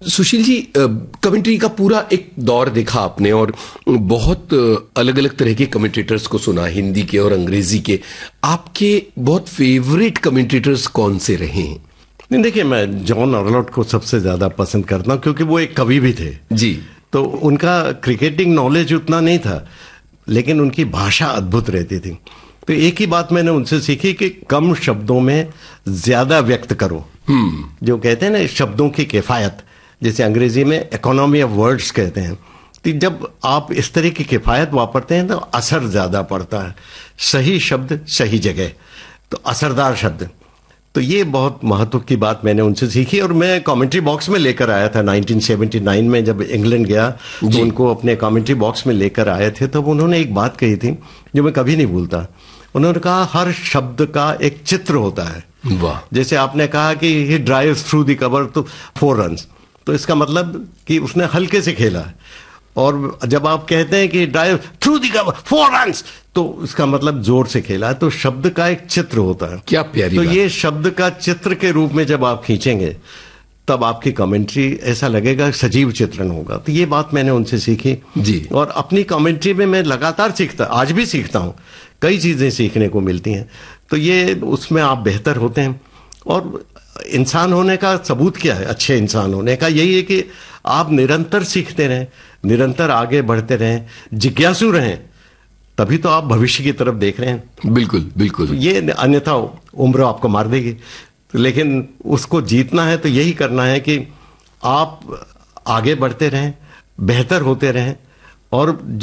Sushil ji, commentary का पूरा एक दौर देखा आपने और बहुत अलग अलग तरह के कमेंटेटर्स को सुना, हिंदी के और अंग्रेजी के। आपके बहुत फेवरेट कमेंटेटर्स कौन से रहे हैं? नहीं, देखिए, मैं जॉन अर्लॉट को सबसे ज्यादा पसंद करता हूं क्योंकि वो एक कवि भी थे जी। तो उनका क्रिकेटिंग नॉलेज उतना नहीं था, लेकिन उनकी भाषा अद्भुत रहती थी। तो एक ही बात मैंने उनसे सीखी कि कम शब्दों में ज्यादा व्यक्त करो। जो कहते हैं ना शब्दों की किफायत, जैसे अंग्रेजी में इकोनॉमी ऑफ वर्ड्स कहते हैं, तो जब आप इस तरह की किफायत वापरते हैं तो असर ज्यादा पड़ता है। सही शब्द सही जगह, तो असरदार शब्द। तो ये बहुत महत्व की बात मैंने उनसे सीखी और मैं कमेंट्री बॉक्स में लेकर आया था 1979 में जब इंग्लैंड गया तो उनको अपने कमेंट्री बॉक्स में लेकर आए थे। तब उन्होंने एक बात कही थी जो मैं कभी नहीं भूलता। उन्होंने कहा हर शब्द का एक चित्र होता है। वाह। जैसे आपने कहा कि ही ड्राइव्स थ्रू द कवर तो 4 रन्स, तो इसका मतलब कि उसने हल्के से खेला। और जब आप कहते हैं कि drive through the cover 4 runs, तो इसका मतलब जोर से खेला। तो शब्द का एक चित्र होता है। क्या प्यारी तो बात। ये शब्द का चित्र के रूप में जब आप खींचेंगे तब आपकी कमेंट्री ऐसा लगेगा सजीव चित्रण होगा। तो ये बात मैंने उनसे सीखी जी। और अपनी कमेंट्री में मैं लगातार सीखता, आज भी सीखता हूं। कई चीजें सीखने को मिलती हैं, तो ये उसमें आप बेहतर होते हैं। और इंसान होने का सबूत क्या है? अच्छे इंसान होने का यही है कि आप निरंतर सीखते रहें, निरंतर आगे बढ़ते रहें, जिज्ञासु रहें, तभी तो आप भविष्य की तरफ देख रहे हैं। बिल्कुल बिल्कुल। ये अन्यथा उम्र आपको मार देगी। लेकिन उसको जीतना है तो यही करना है कि आप आगे बढ़ते रहें, बेहतर होते रहें और